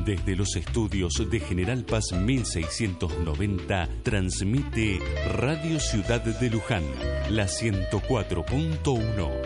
Desde los estudios de General Paz 1690, transmite Radio Ciudad de Luján, la 104.1.